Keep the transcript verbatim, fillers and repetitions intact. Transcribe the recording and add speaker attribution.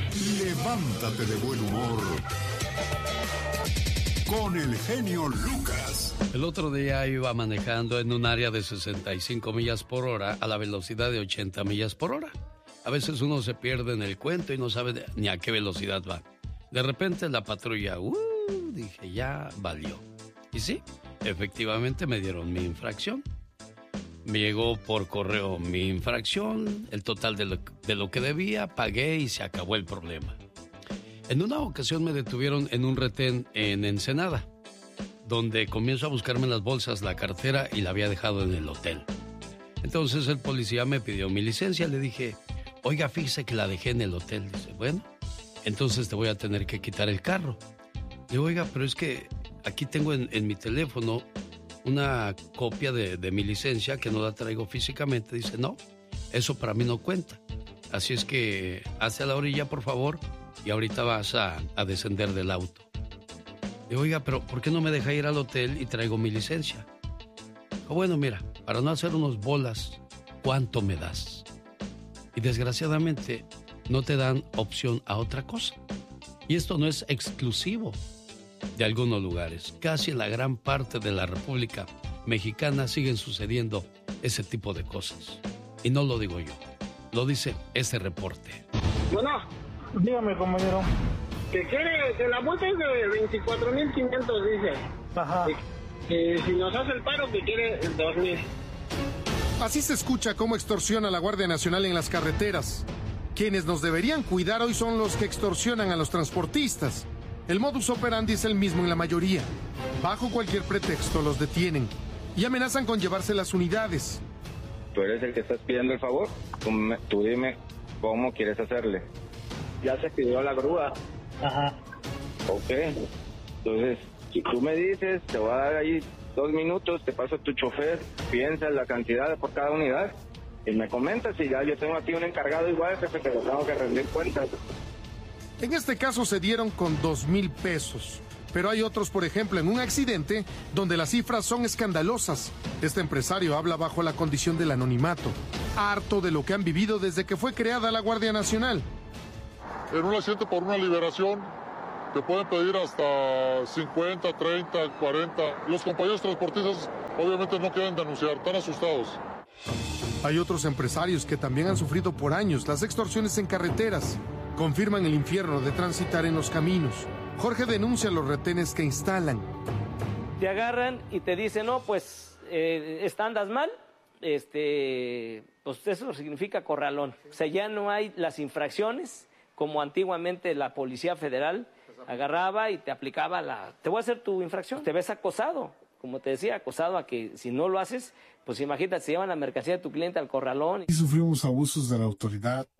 Speaker 1: Levántate de buen humor con el genio Lucas.
Speaker 2: El otro día iba manejando en un área de sesenta y cinco millas por hora a la velocidad de ochenta millas por hora. A veces uno se pierde en el cuento y no sabe ni a qué velocidad va. De repente la patrulla, uh, dije, ya valió. Y sí, efectivamente me dieron mi infracción. Me llegó por correo mi infracción, el total de lo, de lo que debía, pagué y se acabó el problema. En una ocasión me detuvieron en un retén en Ensenada, donde comienzo a buscarme las bolsas, la cartera y la había dejado en el hotel. Entonces el policía me pidió mi licencia, le dije, oiga, fíjese que la dejé en el hotel. Dice, bueno, entonces te voy a tener que quitar el carro. Le digo, oiga, pero es que aquí tengo en, en mi teléfono una copia de, de mi licencia que no la traigo físicamente. Dice, no, eso para mí no cuenta. Así es que hazte a la orilla, por favor, y ahorita vas a, a descender del auto. Le digo, oiga, pero ¿por qué no me deja ir al hotel y traigo mi licencia? Dijo, bueno, mira, para no hacer unos bolas, ¿cuánto me das? Y desgraciadamente no te dan opción a otra cosa. Y esto no es exclusivo de algunos lugares. Casi en la gran parte de la República Mexicana siguen sucediendo ese tipo de cosas. Y no lo digo yo, lo dice este reporte.
Speaker 3: Bueno,
Speaker 4: dígame, compañero.
Speaker 3: Que quiere, que la multa es de veinticuatro mil quinientos, dice.
Speaker 4: Ajá.
Speaker 3: Que, que si nos hace el paro, que quiere dos mil.
Speaker 5: Así se escucha cómo extorsiona la Guardia Nacional en las carreteras. Quienes nos deberían cuidar hoy son los que extorsionan a los transportistas. El modus operandi es el mismo en la mayoría. Bajo cualquier pretexto los detienen y amenazan con llevarse las unidades.
Speaker 6: Tú eres el que estás pidiendo el favor. Tú, me, tú dime cómo quieres hacerle.
Speaker 3: Ya se pidió la grúa.
Speaker 4: Ajá.
Speaker 6: Ok. Entonces, si tú me dices, te voy a dar ahí dos minutos, te paso a tu chofer, piensa la cantidad por cada unidad y me comentas y ya yo tengo aquí un encargado igual, jefe, que lo tengo que rendir cuentas.
Speaker 5: En este caso se dieron con dos mil pesos. Pero hay otros, por ejemplo, en un accidente donde las cifras son escandalosas. Este empresario habla bajo la condición del anonimato, harto de lo que han vivido desde que fue creada la Guardia Nacional.
Speaker 7: En un accidente por una liberación te pueden pedir hasta cincuenta, treinta, cuarenta. Los compañeros transportistas obviamente no quieren denunciar, están asustados.
Speaker 5: Hay otros empresarios que también han sufrido por años las extorsiones en carreteras. Confirman el infierno de transitar en los caminos. Jorge denuncia los retenes que instalan.
Speaker 8: Te agarran y te dicen, no, pues, eh, andas mal, este, pues eso significa corralón. O sea, ya no hay las infracciones, como antiguamente la Policía Federal agarraba y te aplicaba la... Te voy a hacer tu infracción. Te ves acosado, como te decía, acosado a que si no lo haces, pues imagínate, se llevan la mercancía de tu cliente al corralón.
Speaker 9: Y sufrimos abusos de la autoridad.